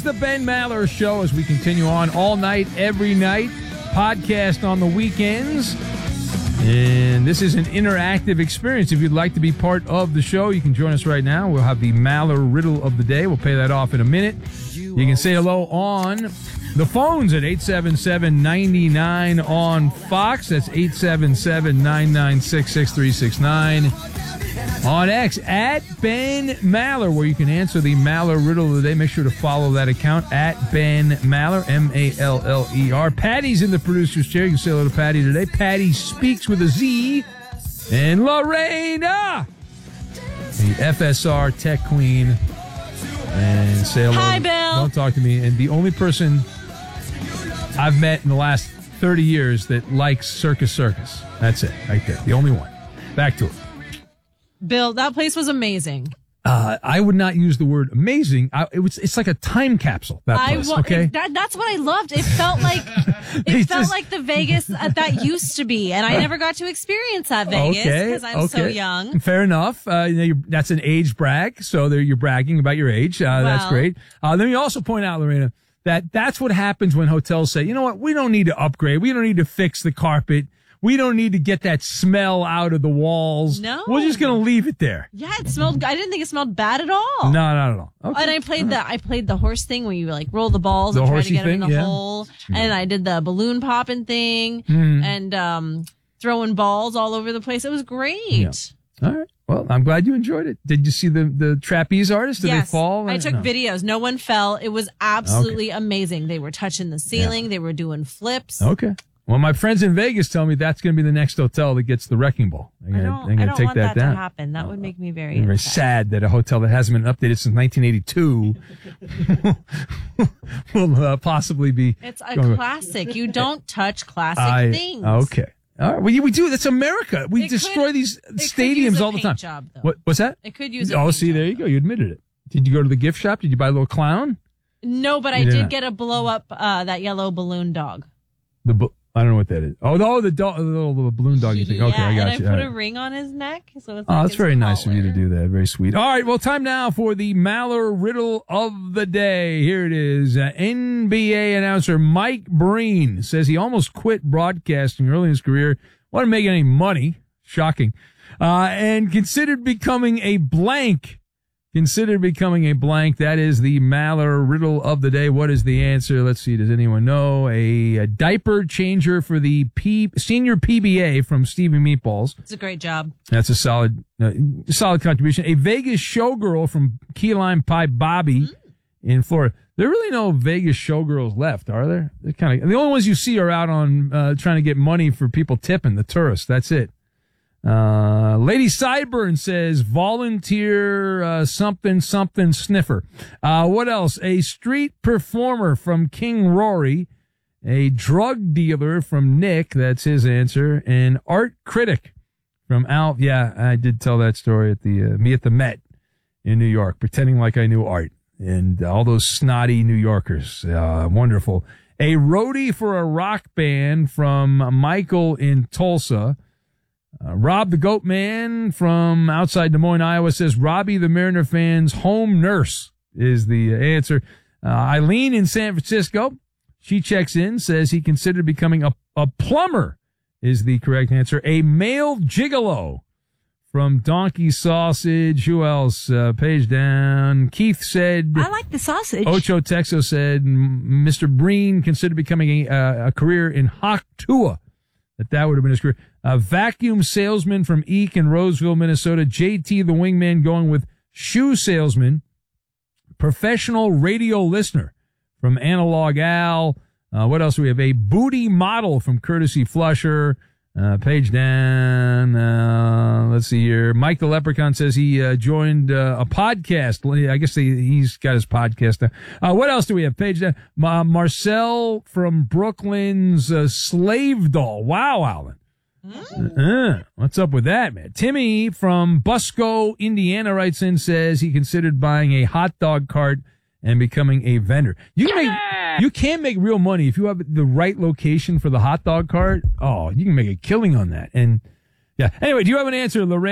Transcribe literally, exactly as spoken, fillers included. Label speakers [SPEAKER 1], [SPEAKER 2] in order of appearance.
[SPEAKER 1] the Ben Maller Show as we continue on all night, every night. Podcast on the weekends. And this is an interactive experience. If you'd like to be part of the show, you can join us right now. We'll have the Maller Riddle of the Day. We'll pay that off in a minute. You can say hello on the phones at eight seven seven, nine nine on Fox. That's eight seven seven, nine nine six, six three six nine. On X, at Ben Maller, where you can answer the Maller Riddle of the Day. Make sure to follow that account, at Ben Maller, M A L L E R. Patty's in the producer's chair. You can say hello to Patty today. Patty speaks with a Z. And Lorena, the F S R tech queen. And say hello.
[SPEAKER 2] Hi, Bill.
[SPEAKER 1] Don't talk to me. And the only person I've met in the last thirty years that likes Circus Circus. That's it, right there. The only one. Back to it.
[SPEAKER 2] Bill, that place was amazing.
[SPEAKER 1] Uh, I would not use the word amazing. I, it was. It's like a time capsule. That place.
[SPEAKER 2] I,
[SPEAKER 1] okay,
[SPEAKER 2] that, that's what I loved. It felt like it felt
[SPEAKER 1] just,
[SPEAKER 2] like the Vegas uh, that used to be, and I never got to experience that Vegas because
[SPEAKER 1] okay,
[SPEAKER 2] I'm
[SPEAKER 1] okay.
[SPEAKER 2] so young.
[SPEAKER 1] Fair enough. Uh, you know, you're, that's an age brag, so there you're bragging about your age. Uh,
[SPEAKER 2] Well.
[SPEAKER 1] That's great. Uh, let me also point out, Lorena, that that's what happens when hotels say, you know what, we don't need to upgrade, we don't need to fix the carpet. We don't need to get that smell out of the walls.
[SPEAKER 2] No.
[SPEAKER 1] We're just going to leave it there.
[SPEAKER 2] Yeah, it smelled. I didn't think it smelled bad at all.
[SPEAKER 1] No, not at all. Okay.
[SPEAKER 2] And I played the I played the horse thing where you like roll the balls
[SPEAKER 1] The
[SPEAKER 2] and try to
[SPEAKER 1] horsey
[SPEAKER 2] get them in
[SPEAKER 1] thing,
[SPEAKER 2] the
[SPEAKER 1] yeah.
[SPEAKER 2] hole. And I did the balloon popping thing
[SPEAKER 1] Mhm.
[SPEAKER 2] and um, throwing balls all over the place. It was great.
[SPEAKER 1] Yeah. All right. Well, I'm glad you enjoyed it. Did you see the, the trapeze artists? Did
[SPEAKER 2] yes,
[SPEAKER 1] they fall?
[SPEAKER 2] I took
[SPEAKER 1] No.
[SPEAKER 2] videos. No one fell. It was absolutely amazing. They were touching the ceiling.
[SPEAKER 1] Yeah.
[SPEAKER 2] They were doing flips.
[SPEAKER 1] Okay. Well, my friends in Vegas tell me that's going to be the next hotel that gets the wrecking ball. They're
[SPEAKER 2] I
[SPEAKER 1] gonna,
[SPEAKER 2] don't,
[SPEAKER 1] they're
[SPEAKER 2] I
[SPEAKER 1] gonna
[SPEAKER 2] don't
[SPEAKER 1] take
[SPEAKER 2] want
[SPEAKER 1] that,
[SPEAKER 2] that,
[SPEAKER 1] down.
[SPEAKER 2] to happen. That would make me very,
[SPEAKER 1] Very
[SPEAKER 2] upset.
[SPEAKER 1] sad that a hotel that hasn't been updated since nineteen eighty-two will uh, possibly be.
[SPEAKER 2] It's a
[SPEAKER 1] going-
[SPEAKER 2] classic. You don't touch classic
[SPEAKER 1] I,
[SPEAKER 2] things.
[SPEAKER 1] Okay. All right. Well, yeah, we do. That's America. We
[SPEAKER 2] It
[SPEAKER 1] destroy
[SPEAKER 2] could-
[SPEAKER 1] these
[SPEAKER 2] it could
[SPEAKER 1] stadiums
[SPEAKER 2] use a
[SPEAKER 1] all the
[SPEAKER 2] paint
[SPEAKER 1] time.
[SPEAKER 2] job, though.
[SPEAKER 1] What? What's that?
[SPEAKER 2] It could use a
[SPEAKER 1] Oh,
[SPEAKER 2] paint
[SPEAKER 1] see,
[SPEAKER 2] job.
[SPEAKER 1] there you go. You admitted it. Did you go to the gift shop? Did you buy a little clown?
[SPEAKER 2] No, but I
[SPEAKER 1] You did
[SPEAKER 2] did
[SPEAKER 1] not.
[SPEAKER 2] get a blow up uh, that yellow balloon dog.
[SPEAKER 1] The bu- I don't know what that is. Oh, the, oh, the, do- the little the balloon dog. You think?
[SPEAKER 2] yeah,
[SPEAKER 1] Okay, I got
[SPEAKER 2] and
[SPEAKER 1] you.
[SPEAKER 2] I
[SPEAKER 1] All
[SPEAKER 2] put
[SPEAKER 1] right.
[SPEAKER 2] a ring on his neck, so it's
[SPEAKER 1] Oh,
[SPEAKER 2] like
[SPEAKER 1] that's
[SPEAKER 2] his
[SPEAKER 1] very nice of you to
[SPEAKER 2] collar.
[SPEAKER 1] do that. Very sweet. All right, well, time now for the Maller Riddle of the Day. Here it is. Uh, N B A announcer Mike Breen says he almost quit broadcasting early in his career. Wasn't making any money. Shocking. Uh, and considered becoming a blank. Considered becoming a blank. That is the Maller Riddle of the Day. What is the answer? Let's see. Does anyone know? A, a diaper changer for the P, senior P B A from Stevie Meatballs.
[SPEAKER 2] It's a great job.
[SPEAKER 1] That's a solid, uh, solid contribution. A Vegas showgirl from Key Lime Pie Bobby mm. in Florida. There are really no Vegas showgirls left, are there? They're kind of the only ones you see are out on uh, trying to get money for people tipping the tourists. That's it. Uh, Lady Sideburn says volunteer uh, something something sniffer. Uh, what else? A street performer from King Rory. A drug dealer from Nick. That's his answer. An art critic from Al. Yeah, I did tell that story at the uh, me at the Met in New York, pretending like I knew art, and all those snotty New Yorkers. Uh, wonderful. A roadie for a rock band from Michael in Tulsa. Uh, Rob the Goat Man from outside Des Moines, Iowa says Robbie the Mariner fan's home nurse is the answer. Uh, Eileen in San Francisco, she checks in, says he considered becoming a, a plumber is the correct answer. A male gigolo from Donkey Sausage. Who else? Uh, page down. Keith said.
[SPEAKER 2] I like the sausage.
[SPEAKER 1] Ocho Texo said Mister Breen considered becoming a, uh, a career in Haktua. That that would have been his career. A vacuum salesman from Eek in Roseville, Minnesota. J T the wingman going with shoe salesman. Professional radio listener from Analog Al. Uh, what else do we have? A booty model from Courtesy Flusher. Uh, page down. Uh, let's see here. Mike the Leprechaun says he uh, joined uh, a podcast. I guess he, he's got his podcast now. Uh, what else do we have? Page down. Uh, Marcel from Brooklyn's uh, Slave Doll. Wow, Alan. Uh, what's up with that, man? Timmy from Busco, Indiana writes in, says he considered buying a hot dog cart and becoming a vendor. You can make, you can make real money if you have the right location for the hot dog cart. Oh, you can make a killing on that. And yeah. Anyway, do you have an answer, Lorraine?